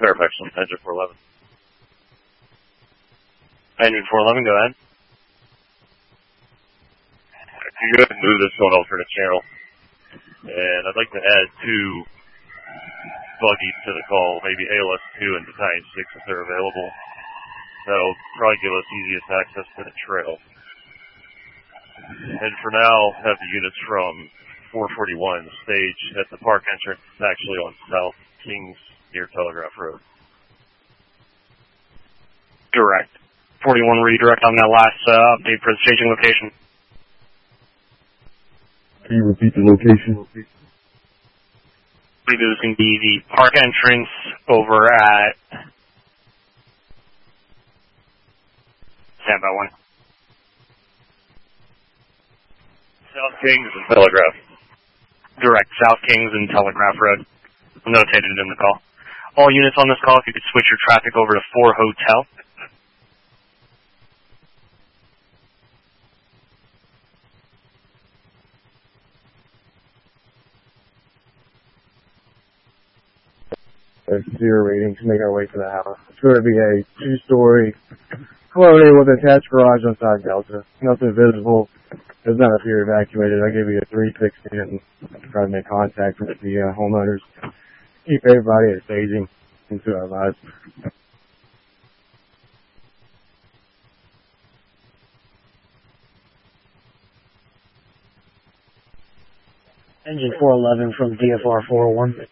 Fairfax on engine 411. Engine 411, go ahead. Can you go ahead and move this to an alternate channel? And I'd like to add 2 buggies to the call, maybe ALS 2 and Battalion 6 if they're available. That'll probably give us easiest access to the trail. And for now, have the units from 441 stage at the park entrance, actually on South Kings near Telegraph Road. Direct. 41 redirect on that last update for the staging location. Can you repeat the location? I believe it was going to be the park entrance over at Standby 1. South Kings and Telegraph. Direct, South Kings and Telegraph Road. Notated in the call. All units on this call, if you could switch your traffic over to 4 Hotel. There's 0 ratings to make our way to the house. It's going to be a 2-story colonial with an attached garage outside Delta. Nothing visible. There's not a fear evacuated. I gave you a 360 and try to make contact with the homeowners. Keep everybody at staging into our lives. Engine 411 from DFR 401.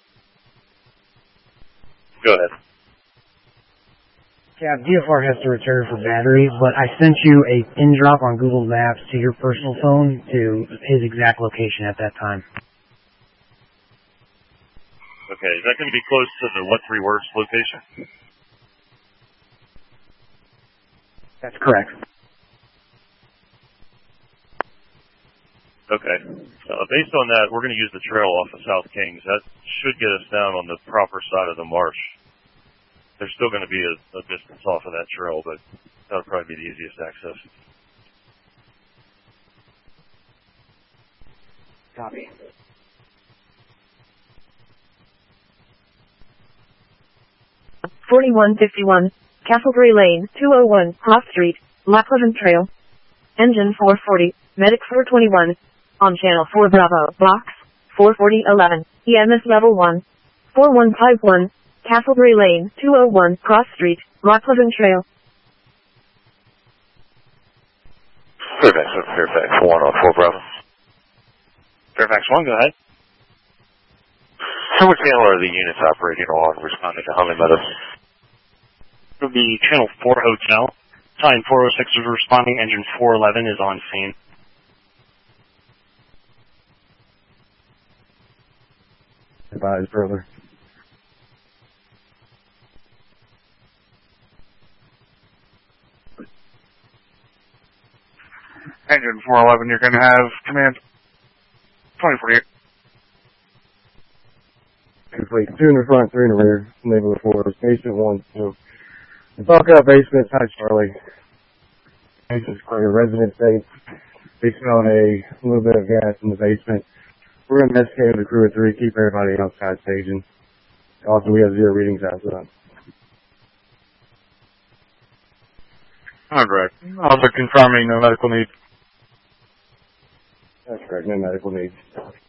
Go ahead. Yeah, DFR has to return for batteries, but I sent you a pin drop on Google Maps to your personal phone to his exact location at that time. Okay, is that going to be close to the What Three Words location? That's correct. Okay. Based on that, we're going to use the trail off of South Kings. That should get us down on the proper side of the marsh. There's still going to be a distance off of that trail, but that'll probably be the easiest access. Copy. .4151, Castleberry Lane, 201, Cross Street, La Pleasant Trail. Engine 440, Medic 421. On Channel 4 Bravo, Box 44011, EMS Level 1. 4151, Castleberry Lane, 201, Cross Street, La Pleasant Trail. Fairfax, Fairfax 1 on 4 Bravo. Fairfax 1, go ahead. So what channel are the units operating on responding to Huntley Meadows? It'll be Channel 4 Hotel. Time 406 is responding. Engine 411 is on scene. Advise, brother. Engine 411, you're going to have command 2048. Complete. 2 in the front, 3 in the rear. Naval 4. Station 1, 2. Talk out basement, hi Charlie. Basement's clear. Resident safe. They smell a little bit of gas in the basement. We're going to investigate with the crew of 3, keep everybody outside staging. Also, we have 0 readings after that. Alright. Also confirming no medical need. That's correct, no medical needs.